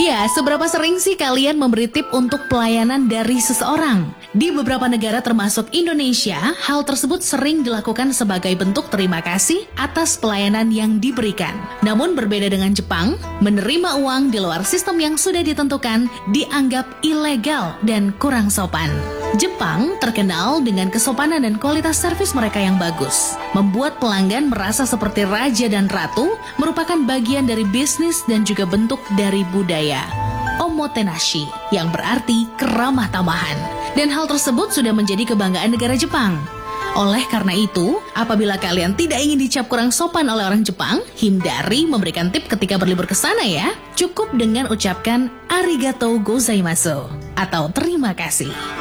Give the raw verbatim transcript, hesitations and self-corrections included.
Ya, seberapa sering sih kalian memberi tip untuk pelayanan dari seseorang? Di beberapa negara termasuk Indonesia, hal tersebut sering dilakukan sebagai bentuk terima kasih atas pelayanan yang diberikan. Namun berbeda dengan Jepang, menerima uang di luar sistem yang sudah ditentukan dianggap ilegal dan kurang sopan. Jepang terkenal dengan kesopanan dan kualitas servis mereka yang bagus. Membuat pelanggan merasa seperti raja dan ratu merupakan bagian dari bisnis dan juga bentuk dari budaya omotenashi, yang berarti keramah tamahan. Dan hal tersebut sudah menjadi kebanggaan negara Jepang. Oleh karena itu, apabila kalian tidak ingin dicap kurang sopan oleh orang Jepang, hindari memberikan tip ketika berlibur ke sana ya. Cukup dengan ucapkan arigatou gozaimasu atau terima kasih.